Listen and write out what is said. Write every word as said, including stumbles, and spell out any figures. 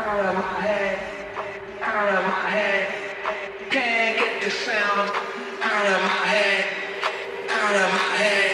out of my head, out of my head. Can't get the sound out of my head, out of my head.